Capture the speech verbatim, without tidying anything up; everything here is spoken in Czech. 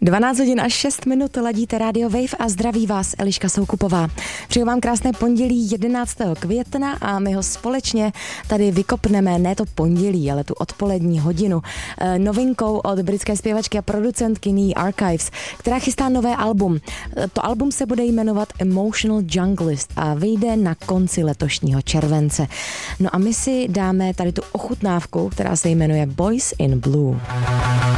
dvanáct hodin a šest minut ladíte Radio Wave a zdraví vás Eliška Soukupová. Přeju vám krásné pondělí jedenáctého května a my ho společně tady vykopneme, ne to pondělí, ale tu odpolední hodinu, novinkou od britské zpěvačky a producentky Neil Archives, která chystá nové album. To album se bude jmenovat Emotional Junglist a vyjde na konci letošního července. No a my si dáme tady tu ochutnávku, která se jmenuje Boys in Blue.